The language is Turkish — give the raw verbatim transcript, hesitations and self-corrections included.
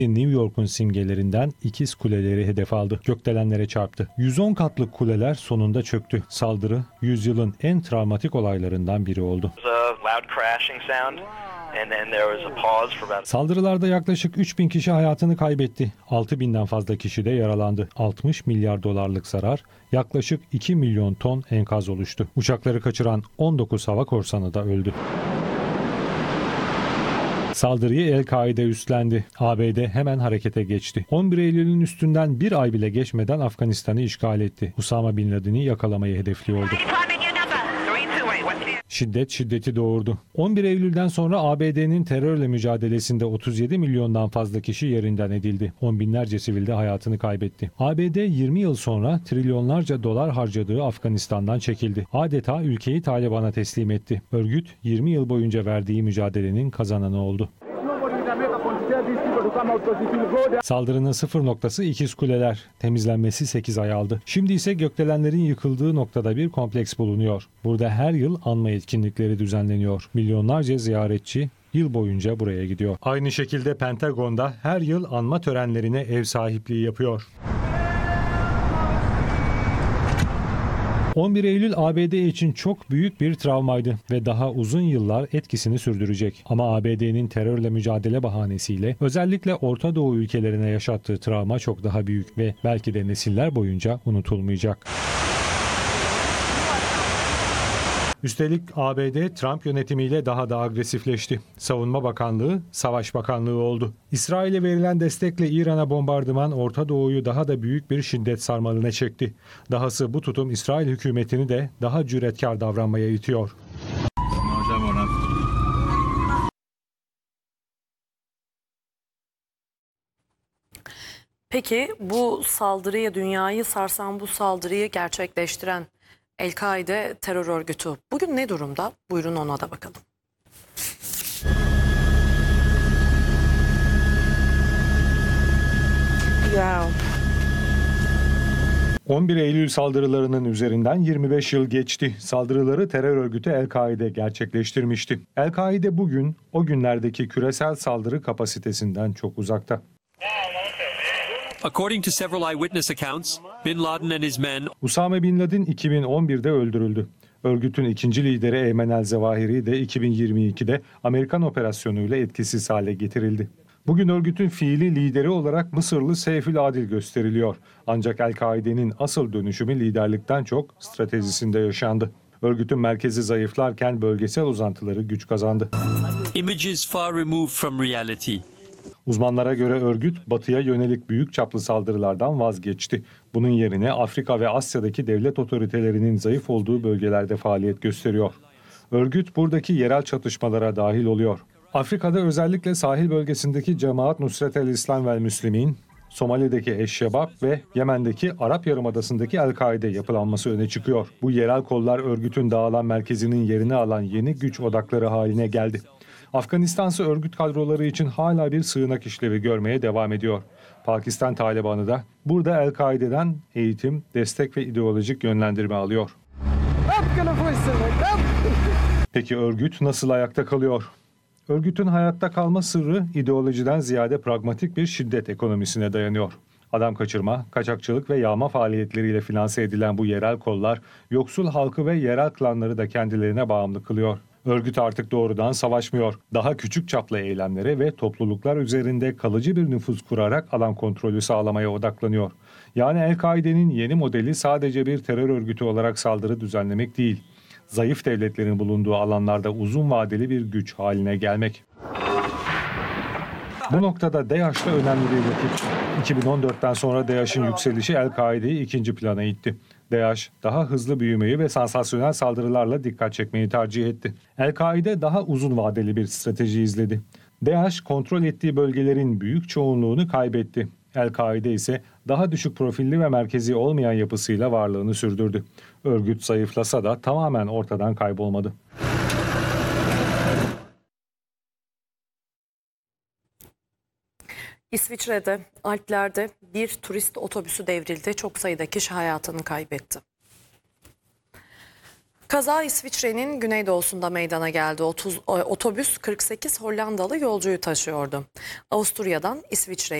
New York'un simgelerinden ikiz kuleleri hedef aldı. Gökdelenlere çarptı. yüz on katlı kuleler sonunda çöktü. Saldırı yüzyılın en travmatik olaylarından biri oldu. Saldırılarda yaklaşık üç bin kişi hayatını kaybetti. altı binden fazla kişi de yaralandı. altmış milyar dolarlık zarar, yaklaşık iki milyon ton enkaz oluştu. Uçakları kaçıran on dokuz hava korsanı da öldü. Saldırıyı El-Kaide üstlendi. A B D hemen harekete geçti. on bir Eylül'ün üstünden bir ay bile geçmeden Afganistan'ı işgal etti. Usama Bin Laden'i yakalamayı hedefliyordu. Şiddet şiddeti doğurdu. on bir Eylül'den sonra A B D'nin terörle mücadelesinde otuz yedi milyondan fazla kişi yerinden edildi. On binlerce sivil de hayatını kaybetti. A B D yirmi yıl sonra trilyonlarca dolar harcadığı Afganistan'dan çekildi. Adeta ülkeyi Taliban'a teslim etti. Örgüt yirmi yıl boyunca verdiği mücadelenin kazananı oldu. Saldırının sıfır noktası ikiz kuleler. Temizlenmesi sekiz ay aldı. Şimdi ise gökdelenlerin yıkıldığı noktada bir kompleks bulunuyor. Burada her yıl anma etkinlikleri düzenleniyor. Milyonlarca ziyaretçi yıl boyunca buraya gidiyor. Aynı şekilde Pentagon'da her yıl anma törenlerine ev sahipliği yapıyor. on bir Eylül A B D için çok büyük bir travmaydı ve daha uzun yıllar etkisini sürdürecek. Ama A B D'nin terörle mücadele bahanesiyle özellikle Orta Doğu ülkelerine yaşattığı travma çok daha büyük ve belki de nesiller boyunca unutulmayacak. Üstelik A B D Trump yönetimiyle daha da agresifleşti. Savunma Bakanlığı, Savaş Bakanlığı oldu. İsrail'e verilen destekle İran'a bombardıman Orta Doğu'yu daha da büyük bir şiddet sarmalına çekti. Dahası bu tutum İsrail hükümetini de daha cüretkar davranmaya itiyor. Peki bu saldırıya, dünyayı sarsan bu saldırıyı gerçekleştiren El-Kaide terör örgütü bugün ne durumda? Buyurun ona da bakalım. Wow. on bir Eylül saldırılarının üzerinden yirmi beş yıl geçti. Saldırıları terör örgütü El-Kaide gerçekleştirmişti. El-Kaide bugün o günlerdeki küresel saldırı kapasitesinden çok uzakta. According to several eyewitness accounts, Bin Laden and his men... Usame Bin Laden iki bin on birde öldürüldü. Örgütün ikinci lideri Eymen el-Zevahiri de iki bin yirmi ikide Amerikan operasyonuyla etkisiz hale getirildi. Bugün örgütün fiili lideri olarak Mısırlı Seyfül Adil gösteriliyor. Ancak El-Kaide'nin asıl dönüşümü liderlikten çok stratejisinde yaşandı. Örgütün merkezi zayıflarken bölgesel uzantıları güç kazandı. Images far removed from reality. Uzmanlara göre örgüt batıya yönelik büyük çaplı saldırılardan vazgeçti. Bunun yerine Afrika ve Asya'daki devlet otoritelerinin zayıf olduğu bölgelerde faaliyet gösteriyor. Örgüt buradaki yerel çatışmalara dahil oluyor. Afrika'da özellikle sahil bölgesindeki Cemaat Nusret el-İslam vel Müslimin, Somali'deki Eşşebab ve Yemen'deki Arap Yarımadası'ndaki El-Kaide yapılanması öne çıkıyor. Bu yerel kollar örgütün dağılan merkezinin yerini alan yeni güç odakları haline geldi. Afganistan'sı örgüt kadroları için hala bir sığınak işlevi görmeye devam ediyor. Pakistan Talibanı da burada El-Kaide'den eğitim, destek ve ideolojik yönlendirme alıyor. Peki örgüt nasıl ayakta kalıyor? Örgütün hayatta kalma sırrı ideolojiden ziyade pragmatik bir şiddet ekonomisine dayanıyor. Adam kaçırma, kaçakçılık ve yağma faaliyetleriyle finanse edilen bu yerel kollar, yoksul halkı ve yerel klanları da kendilerine bağımlı kılıyor. Örgüt artık doğrudan savaşmıyor. Daha küçük çaplı eylemlere ve topluluklar üzerinde kalıcı bir nüfuz kurarak alan kontrolü sağlamaya odaklanıyor. Yani El-Kaide'nin yeni modeli sadece bir terör örgütü olarak saldırı düzenlemek değil, zayıf devletlerin bulunduğu alanlarda uzun vadeli bir güç haline gelmek. Bu noktada DAEŞ da önemli bir rakip. iki bin on dörtten sonra DAEŞ'in yükselişi El-Kaide'yi ikinci plana itti. DAEŞ daha hızlı büyümeyi ve sansasyonel saldırılarla dikkat çekmeyi tercih etti. El-Kaide daha uzun vadeli bir strateji izledi. DAEŞ kontrol ettiği bölgelerin büyük çoğunluğunu kaybetti. El-Kaide ise daha düşük profilli ve merkezi olmayan yapısıyla varlığını sürdürdü. Örgüt zayıflasa da tamamen ortadan kaybolmadı. İsviçre'de, Alplerde bir turist otobüsü devrildi. Çok sayıda kişi hayatını kaybetti. Kaza İsviçre'nin güneydoğusunda meydana geldi. otuz, otobüs kırk sekiz Hollandalı yolcuyu taşıyordu. Avusturya'dan İsviçre'ye